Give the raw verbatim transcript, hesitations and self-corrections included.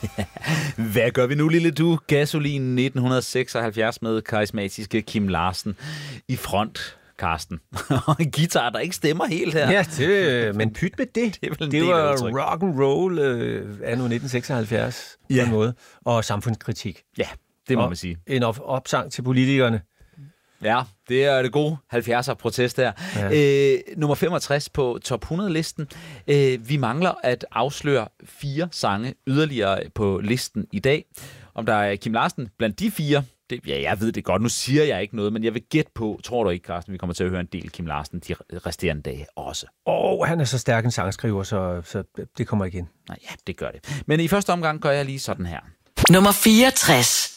Hvad gør vi nu, lille du? Gasolin nitten seksoghalvfjerds med karismatiske Kim Larsen i front. Karsten. Og en guitar, der ikke stemmer helt her. Ja, det, men pyt med det. Det, det, det var rock and roll øh, anno nitten seksoghalvfjerds ja. På en måde. Og samfundskritik. Ja, det må og man sige. En op- opsang til politikerne. Ja, det er det gode halvfjerdser-protest her. Ja. Øh, nummer femogtres på top hundrede-listen. Øh, vi mangler at afsløre fire sange yderligere på listen i dag. Om der er Kim Larsen blandt de fire, det, ja, jeg ved det godt, nu siger jeg ikke noget, men jeg vil gætte på, tror du ikke, Carsten, vi kommer til at høre en del Kim Larsen de resterende dage også. Åh, oh, han er så stærk en sangskriver, så, så det kommer igen. Nej, ja, det gør det. Men i første omgang gør jeg lige sådan her. Nummer fireogtres.